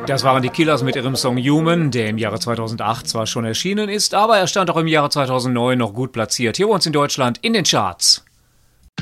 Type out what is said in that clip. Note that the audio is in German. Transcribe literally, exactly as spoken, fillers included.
Das waren die Killers mit ihrem Song Human, der im Jahre zweitausendacht zwar schon erschienen ist, aber er stand auch im Jahre zweitausendneun noch gut platziert hier bei uns in Deutschland in den Charts.